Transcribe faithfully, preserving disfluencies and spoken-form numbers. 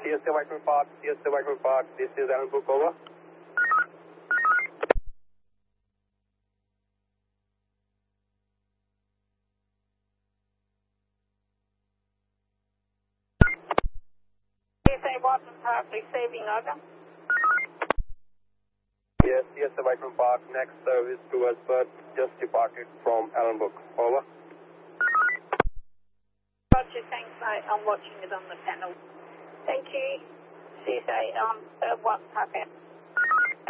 C S T Whiteman Park, C S T Whiteman Park, this is Allenbrook, over. C S A Whiteman Park receiving, over. Yes, C S T Whiteman Park, next service towards Perth, just departed from Allenbrook, over. Roger, thanks mate, I'm watching it on the panel. Thank you. C S A, um, uh, Whiteman Park out.